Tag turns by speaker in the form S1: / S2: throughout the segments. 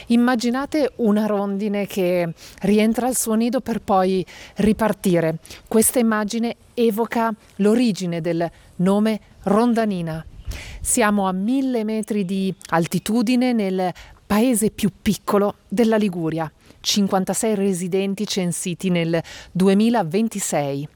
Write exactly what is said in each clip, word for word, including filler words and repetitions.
S1: Immaginate una rondine che rientra al suo nido per poi ripartire. Questa immagine evoca l'origine del nome rondanina. Siamo a mille metri di altitudine nel paese più piccolo della Liguria, cinquantasei residenti censiti nel duemilaventisei.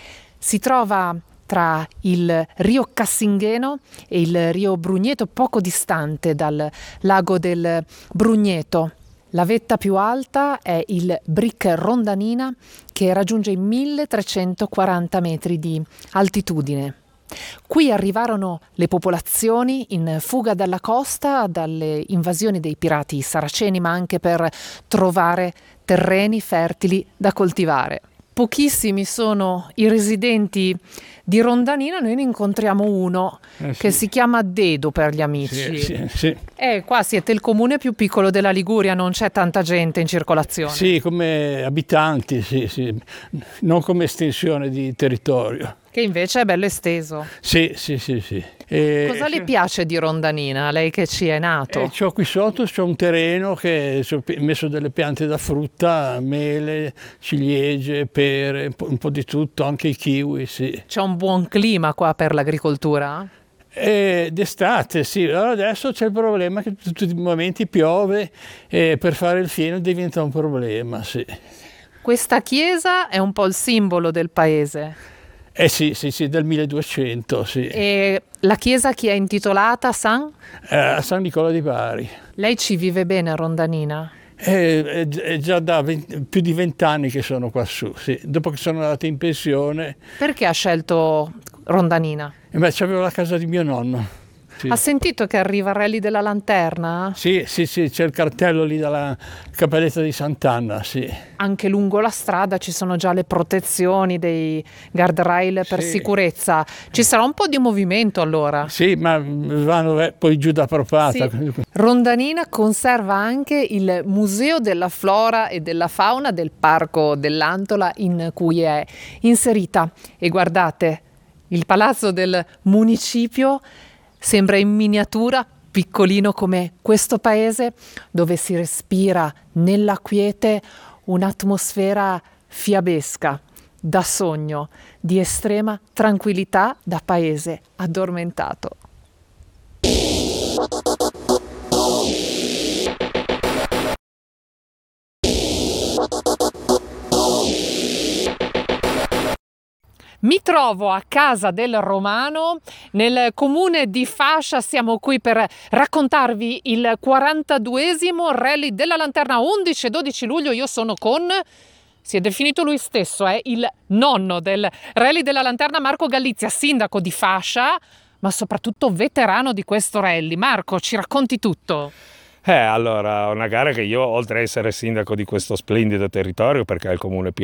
S1: Si trova tra il Rio Cassingheno e il Rio Brugneto, poco distante dal lago del Brugneto. La vetta più alta è il Bric Rondanina, che raggiunge i milletrecentoquaranta metri di altitudine. Qui arrivarono le popolazioni in fuga dalla costa dalle invasioni dei pirati saraceni, ma anche per trovare terreni fertili da coltivare. Pochissimi sono i residenti di Rondanina, noi ne incontriamo uno eh sì. che si chiama Dedo per gli amici.
S2: Sì, sì, sì.
S1: Eh, qua siete il comune più piccolo della Liguria, non c'è tanta gente in circolazione.
S2: Sì, come abitanti, sì, sì. Non come estensione di territorio.
S1: Che invece è bello esteso.
S2: Sì, sì, sì, sì. E
S1: cosa le piace di Rondanina, lei che ci è nato?
S2: Eh, c'ho qui sotto c'è un terreno che ho messo delle piante da frutta, mele, ciliegie, pere, un po', un po' di tutto, anche i kiwi, sì.
S1: C'è un buon clima qua per l'agricoltura?
S2: E d'estate, sì. Allora adesso c'è il problema che tutti i momenti piove e per fare il fieno diventa un problema, sì.
S1: Questa chiesa è un po' il simbolo del paese.
S2: Eh sì, sì, sì, del milleduecento, sì.
S1: E la chiesa chi è intitolata? San?
S2: Eh, a San Nicola di Bari.
S1: Lei ci vive bene a Rondanina?
S2: Eh, è, è già da venti, più di vent'anni che sono qua su, sì. Dopo che sono andato in pensione.
S1: Perché ha scelto Rondanina?
S2: Eh beh, c'avevo la casa di mio nonno. Sì.
S1: Ha sentito che arriva il Rally della Lanterna?
S2: Sì, sì, sì, c'è il cartello lì dalla Cappelletta di Sant'Anna, sì.
S1: Anche lungo la strada ci sono già le protezioni dei guardrail per
S2: sì.
S1: sicurezza. Ci sarà un po' di movimento allora?
S2: Sì, ma vanno poi giù da Propata.
S1: Sì. Rondanina conserva anche il Museo della Flora e della Fauna del Parco dell'Antola in cui è inserita. E guardate, il palazzo del municipio sembra in miniatura, piccolino come questo paese, dove si respira nella quiete un'atmosfera fiabesca, da sogno, di estrema tranquillità, da paese addormentato. Mi trovo a casa del Romano, nel comune di Fascia. Siamo qui per raccontarvi il quarantaduesimo Rally della Lanterna, undici e dodici luglio. Io sono con, si è definito lui stesso, è il nonno del Rally della Lanterna, Marco Galizia, sindaco di Fascia, ma soprattutto veterano di questo rally. Marco, ci racconti tutto?
S3: Eh, allora, una gara che io, oltre a essere sindaco di questo splendido territorio, perché è il comune più